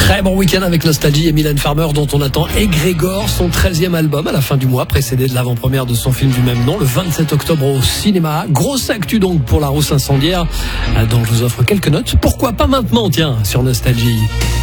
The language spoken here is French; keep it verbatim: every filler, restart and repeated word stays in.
Très bon week-end avec Nostalgie et Mylène Farmer dont on attend Égrégore, son treizième album à la fin du mois, précédé de l'avant-première de son film du même nom, le vingt-sept octobre au cinéma. Grosse actu donc pour La Rousse Incendiaire, dont je vous offre quelques notes. Pourquoi pas maintenant, tiens, sur Nostalgie.